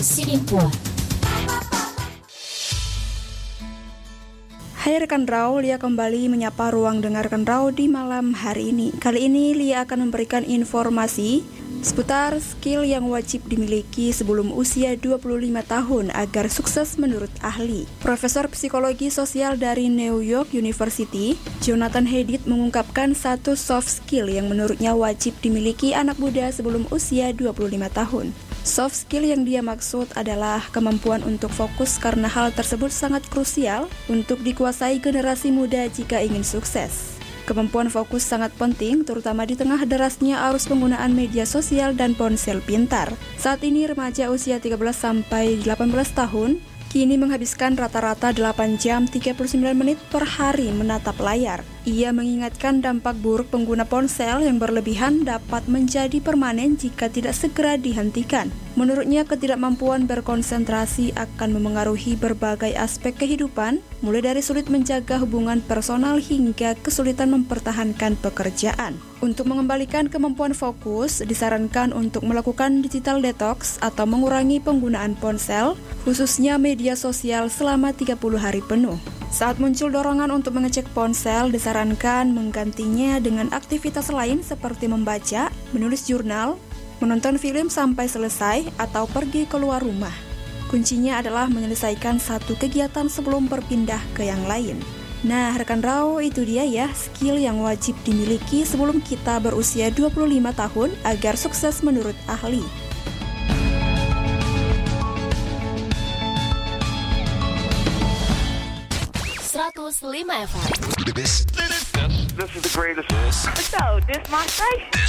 Sinimpua. Hai rekan Rau, Lia kembali menyapa ruang dengar rekan Rau di malam hari ini. Kali ini Lia akan memberikan informasi seputar skill yang wajib dimiliki sebelum usia 25 tahun agar sukses menurut ahli. Profesor Psikologi Sosial dari New York University, Jonathan Haidt mengungkapkan satu soft skill yang menurutnya wajib dimiliki anak muda sebelum usia 25 tahun. Soft skill yang dia maksud adalah kemampuan untuk fokus karena hal tersebut sangat krusial untuk dikuasai generasi muda jika ingin sukses. Kemampuan fokus sangat penting terutama di tengah derasnya arus penggunaan media sosial dan ponsel pintar. Saat ini remaja usia 13 sampai 18 tahun kini menghabiskan rata-rata 8 jam 39 menit per hari menatap layar. Ia mengingatkan dampak buruk pengguna ponsel yang berlebihan dapat menjadi permanen jika tidak segera dihentikan. Menurutnya, ketidakmampuan berkonsentrasi akan memengaruhi berbagai aspek kehidupan, mulai dari sulit menjaga hubungan personal hingga kesulitan mempertahankan pekerjaan. Untuk mengembalikan kemampuan fokus, disarankan untuk melakukan digital detox atau mengurangi penggunaan ponsel, khususnya media sosial selama 30 hari penuh. Saat muncul dorongan untuk mengecek ponsel, disarankan menggantinya dengan aktivitas lain seperti membaca, menulis jurnal, menonton film sampai selesai, atau pergi keluar rumah. Kuncinya adalah menyelesaikan satu kegiatan sebelum berpindah ke yang lain. Nah, rekan Rau, itu dia ya skill yang wajib dimiliki sebelum kita berusia 25 tahun agar sukses menurut ahli. 105 FM. This is the greatest. So, this my station.